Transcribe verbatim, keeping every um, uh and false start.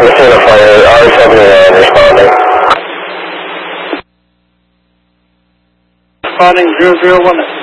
from the scene of fire, R seventy-nine responding. Responding zero zero one.